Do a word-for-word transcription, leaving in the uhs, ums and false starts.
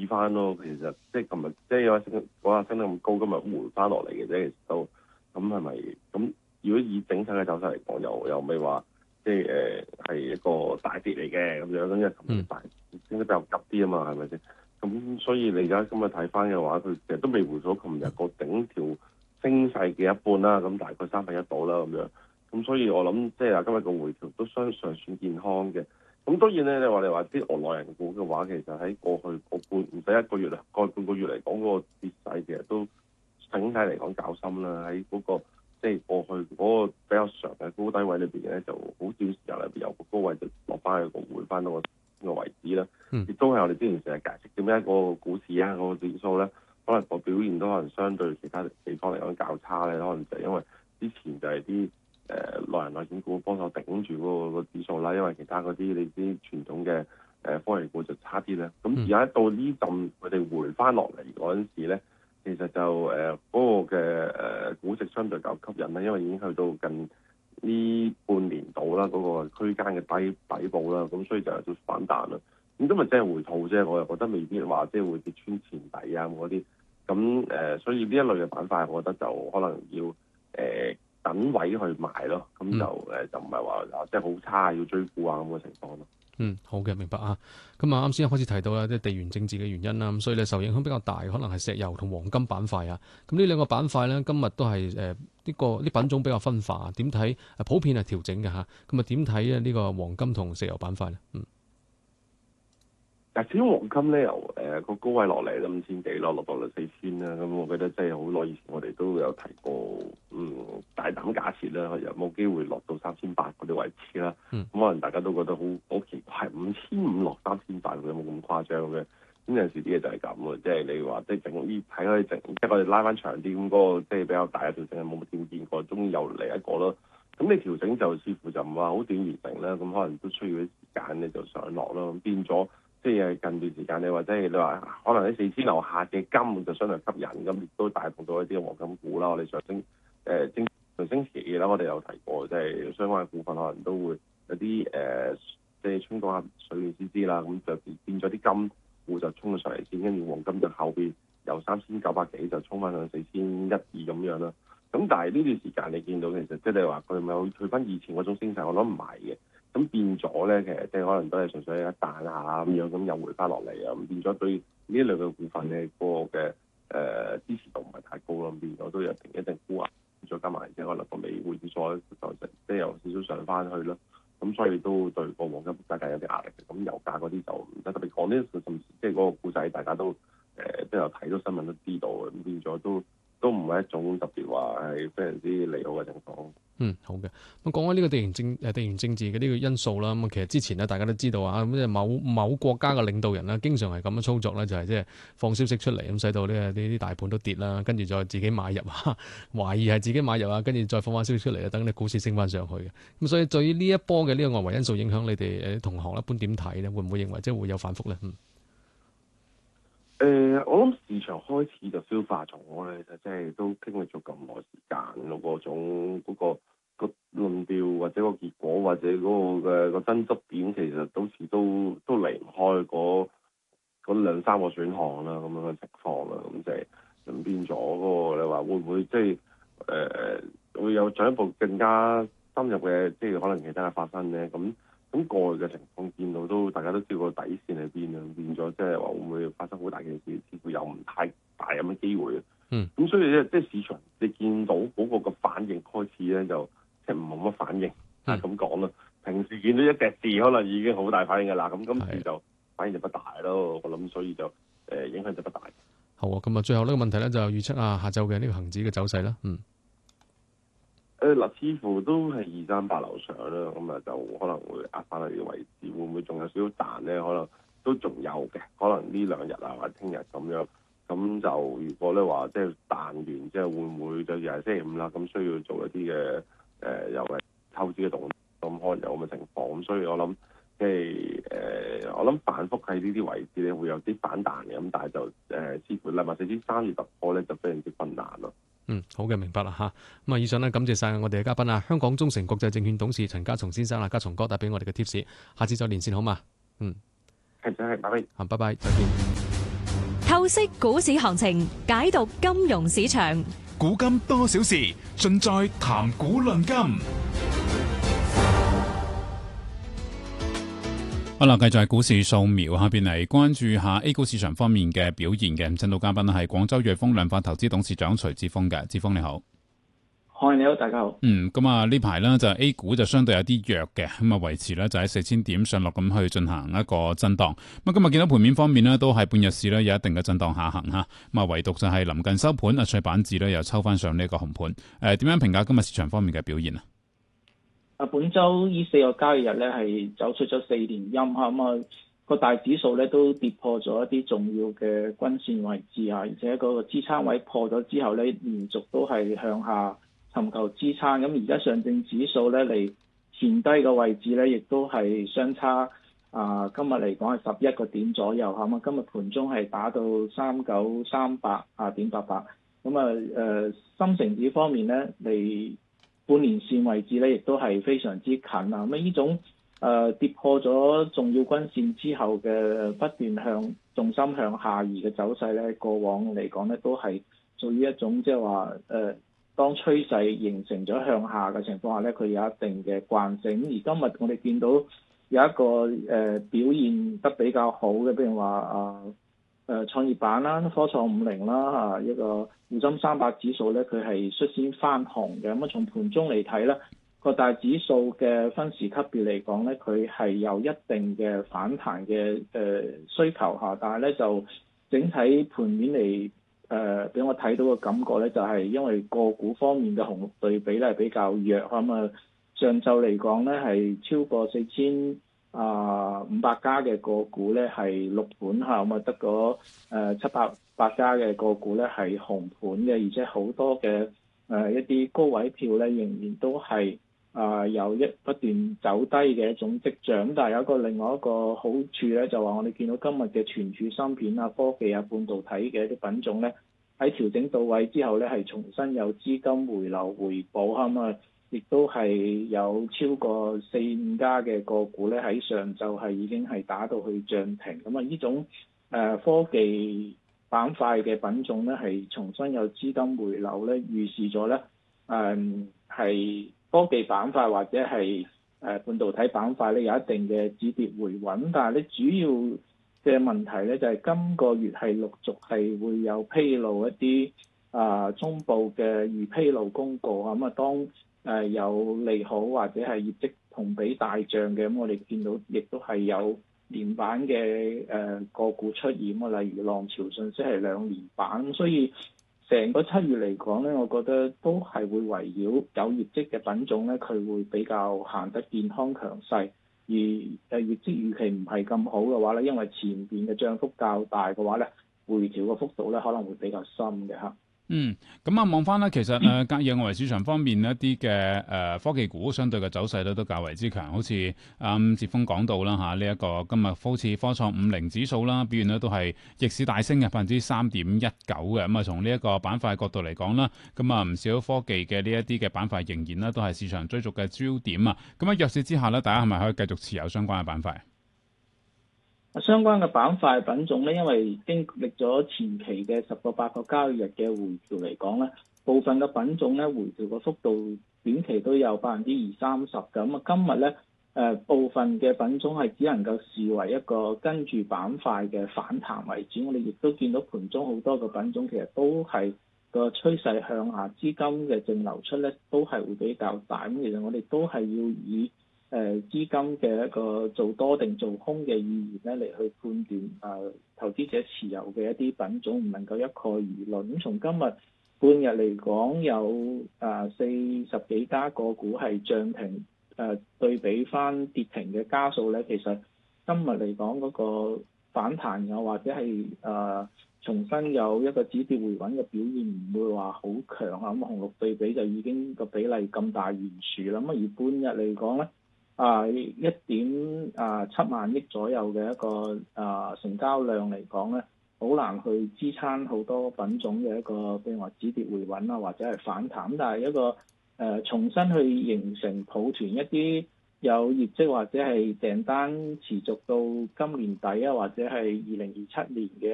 意翻咯。其實即係琴日即係有升嗰下升得咁高，今日回翻落嚟嘅啫。其實都咁係咪咁？如果以整體嘅走勢嚟講，又又未話即係誒係一個大跌嚟嘅咁樣，因為琴日大升得比較急啲啊嘛，係咪先？咁所以你而家今日睇翻嘅話，佢其實都未回咗琴日個頂條升勢嘅一半啦，咁大概三分一到啦咁樣。咁所以我諗即係話今日個回調都相尚算健康嘅。咁當然咧，你話你話啲外來人股嘅話，其實喺過去個半唔使一個月啦，過去半個月嚟講，嗰個跌勢其實都整體嚟講較深啦。喺嗰個即係過去嗰個比較長嘅高低位裏邊咧，就好短時間裏邊由個高位就落翻去個回翻到個個位置啦。亦、嗯、都係我哋之前成日解釋點解個股市啊，嗰個指數咧，可能個表現都可能相對其他地方嚟講較差咧，可能就係因為之前就係啲誒內人內險股幫手頂住嗰個指數啦，因為其他嗰啲你啲傳統嘅誒科技股就差啲咧。咁而家到呢陣佢哋回翻落嚟嗰陣時咧，其實就誒嗰、呃那個嘅誒估值相對較吸引啦，因為已經去到近呢半年度啦，嗰、那個區間嘅底底部啦，咁所以就有啲反彈啦。咁今日真係回吐啫，我又覺得未必話即係會跌穿前底啊嗰啲。咁誒、呃，所以呢一類嘅板塊，我覺得就可能要誒、呃、等位去買咯。咁就誒、嗯、就唔係話即係好差要追沽啊咁嘅情況咯。 嗯，好嘅，明白啊。咁啊，啱先開始提到啦，即係地緣政治嘅原因啦，咁所以咧受影響比較大，可能係石油同黃金板塊啊。咁呢兩個板塊咧，今日都係誒呢個啲品種比較分化，點睇？普遍係調整嘅嚇。咁啊，點睇啊？呢個黃金同石油板塊咧？嗯。 但係始終黃金咧由誒個、呃、高位落嚟啦，五千幾咯，落到嚟四千啦。咁我記得即係好耐以前我哋都有提過，嗯，大膽假設啦，有冇機會落到三千八嗰啲位置啦。咁、嗯、可能大家都覺得好好奇怪，五千五落三千八，有冇咁誇張嘅？咁有陣時啲嘢就係咁嘅，即係你話即係整呢睇開整，即係我哋拉翻長啲咁嗰個即係比較大嘅調整係冇乜點見過，終於又嚟一個咯。咁你調整就似乎就唔係好短完成啦，咁可能都需要啲時間咧就上落咯，變咗。即係近段時間你或者係你話可能喺四千樓下嘅金就相對吸引，咁亦都帶動到一啲黃金股啦。我哋上星誒星上星期啦，我哋有提過，即係相關嘅股份可能都會有啲誒、呃，即係衝過下水面之資啦，咁就變咗啲金股就衝咗上嚟先，跟住黃金就後邊由三千九百幾就衝翻上四千一二咁樣啦。咁但係呢段時間你見到其實即係你話佢咪有退翻以前嗰種升勢，我諗唔係嘅。咁變咗咧，其實即係可能都係純粹一彈下咁樣，咁又回翻落嚟啊！咁變咗對呢一類嘅股份咧，個嘅誒支持度唔係太高咯，變咗都有定一定沽壓，再加埋即係可能個美匯指數就即係有少少上翻去咯。咁所以都對個黃金價格有啲壓力嘅。咁油價嗰啲就唔得特別講呢，甚至即係嗰個故仔大家都誒、呃、都有睇到新聞都知道嘅，咁變咗都。都唔係一種特別話係非常之利好嘅情況。 嗯，好嘅。咁講開呢個地緣政誒地緣政治嘅呢個因素啦，咁其實之前咧大家都知道啊，咁即係某某國家嘅領導人啦，經常係咁樣操作咧，就係即係放消息出嚟，咁使到呢呢啲大盤都跌啦，跟住再自己買入啊，懷疑係自己買入啊，跟住再放翻消息出嚟啊，等你股市升翻上去嘅。咁所以對於呢一波嘅呢個外圍因素影響，你哋誒同行一般點睇咧？會唔會認為即係會有反覆咧？嗯。 誒、呃，我諗市場開始就消化咗咧，就即係都經歷咗咁耐時間咯，嗰種嗰、嗰個、嗰個論調或者個結果或者嗰個嘅個爭執點，其實到時都都離唔開嗰嗰兩三個選項啦，咁樣嘅情況啦，咁就係咁變咗嗰個你話會唔會即係誒會有進一步更加深入嘅即係可能其他嘅發生咧？咁咁過去嘅情況見到都大家都知個底線喺邊啊，變咗即係話會唔會發生好大件事，似乎又唔太大咁嘅機會。嗯，咁所以咧，即係市場你見到嗰個嘅反應開始咧，就即係唔冇乜反應啊咁講啦。平時見到一隻字可能已經好大反應㗎啦，咁今次就反應就不大咯。我諗所以就誒、呃、影響就不大。 好啊，咁啊，最後呢個問題咧就預測下下晝嘅呢個恆指嘅走勢啦。嗯。 誒嗱，似乎都係二三八樓上啦，咁啊就可能會壓翻去啲位置，會唔會仲有少少彈咧？可能都仲有嘅，可能呢兩日啊或者聽日咁樣，咁就如果咧話即係彈完之後，會唔會就又係星期五啦？咁需要做一啲嘅誒又係抽資嘅動作，咁可能有咁嘅情況，咁所以我諗即係誒，我諗反覆喺呢啲位置咧會有啲反彈嘅，咁但係就誒、呃、似乎禮拜四至三月突破咧就非常之困難咯。 嗯，好嘅，明白啦吓。咁啊，以上呢，感謝晒我哋嘅嘉賓啊，香港中誠國際證券董事陳家松先生啦，家松哥帶俾我哋嘅貼士，下次再連線好嘛？嗯， 係，真係，拜拜。 好，拜拜，再見。 透析股市行情，解讀金融市場。 古今多少事，盡在談股論金。好啦，繼續係股市掃描，下邊嚟關注下 A 股市場方面嘅表現嘅。請到嘉賓係廣州瑞豐量化投資董事長徐志峰嘅。志峰你好。 嗨，你好，大家好。 嗯，咁啊呢排呢就 A 股就相對有啲弱嘅，咁啊維持呢就喺四千點上落咁去進行一個震盪。咁今日見到盤面方面呢，都係半日市呢有一定嘅震盪下行吓。咁啊唯獨就係臨近收盤啊，碎板指呢又抽翻上呢個紅盤。誒、呃，點樣評價今日市場方面嘅表現啊？ 啊，本周呢四個交易日咧係走出咗四連陰嚇，咁啊個大指數咧都跌破咗一啲重要嘅均線位置啊，而且嗰個支撐位破咗之後咧，連續都係向下尋求支撐。咁而家上證指數咧離前低嘅位置咧，亦都係相差啊，今日嚟講係十一個點左右嚇。咁啊，今日盤中係打到三九三八啊點八八。咁啊誒，深成指方面咧嚟半年線位置咧，亦都係非常之近啊！咁呢種誒、呃、跌破咗重要均線之後嘅不斷向重心向下移嘅走勢咧，過往嚟講咧都係屬於一種即係話誒，當趨勢形成咗向下嘅情況下咧，佢有一定嘅慣性。咁而今日我哋見到有一個誒、呃、表現得比較好嘅，譬如話啊誒創業板啦、科創五零啦啊一個。滬深三百指數咧，佢係率先翻紅嘅。咁啊，從盤中嚟睇咧，個大指數嘅分時級別嚟講咧，佢係有一定嘅反彈嘅誒需求嚇，但係咧就整體盤面嚟誒俾我睇到嘅感覺咧，就係因為個股方面嘅紅綠對比咧係比較弱。咁啊，上晝嚟講咧係超過四千啊五百家嘅個股咧係綠盤嚇，咁啊得個誒七百百家嘅個股咧係紅盤嘅，而且好多嘅誒、呃、一啲高位票咧仍然都係啊、呃、有一不斷走低嘅一種跡象。但係有一個另外一個好處咧，就話我哋見到今日嘅存儲芯片啊、科技啊、半導體嘅一啲品種咧，喺調整到位之後咧，係重新有資金回流回補咁啊，亦都係有超過四五家嘅個股咧喺上晝係已經係打到去漲停。咁啊呢種誒、呃、科技板塊嘅品種咧係重新有資金回流咧，預示咗咧誒係科技板塊或者係誒、呃、半導體板塊咧有一定嘅止跌回穩。但係咧主要嘅問題咧就係、是、今個月係陸續係會有披露一啲啊、呃、中部嘅預披露公告啊。咁啊當誒、呃、有利好或者係業績同比大漲嘅，咁我哋見到亦都係有連板嘅誒個股出現啊，例如浪潮信息係兩連板，所以成個七月嚟講咧，我覺得都係會圍繞有業績嘅品種咧，佢會比較行得健康強勢。而誒業績預期唔係咁好嘅話咧，因為前邊嘅漲幅較大嘅話咧，回調嘅幅度咧可能會比較深嘅嚇。 嗯，咁啊望翻咧，其實誒隔夜外圍市場方面一啲嘅誒科技股相對嘅走勢咧都較為之強，好似啱志峰講到啦嚇，呢、這、一個今日好似科創五零指數啦，表現咧都係逆市大升嘅百分之三點一九嘅。咁啊從呢一個板塊角度嚟講啦，咁啊唔少科技嘅呢一啲嘅板塊仍然咧都係市場追逐嘅焦點啊。咁喺弱市之下咧，大家係咪可以繼續持有相關嘅板塊？ 相關嘅板塊品種咧，因為經歷咗前期嘅十個八個交易日嘅回調嚟講咧，部分嘅品種咧回調嘅幅度短期都有百分之二三十嘅。咁啊，今日咧誒部分嘅品種係只能夠視為一個跟住板塊嘅反彈為主。我哋亦都見到盤中好多個品種其實都係個趨勢向下，資金嘅淨流出咧都係會比較大。咁其實我哋都係要以誒、呃、資金嘅一個做多定做空嘅意願咧嚟去判斷誒、呃、投資者持有嘅一啲品種，唔能夠一概而論。咁從今日半日嚟講，有誒四十幾家個股係漲停，誒、呃、對比翻跌停嘅家數咧，其實今日嚟講嗰個反彈又或者係誒、呃、重新有一個止跌回穩嘅表現，唔會話好強啊。咁紅綠對比就已經個比例咁大懸殊啦。咁而半日嚟講咧，啊，一點啊七萬億左右嘅一個啊成交量嚟講咧，好難去支撐好多品種嘅一個，譬如話止跌回穩啊，或者係反彈。但係一個誒、呃、重新去形成抱團一啲有業績或者係訂單持續到今年底啊，或者係二零二七年嘅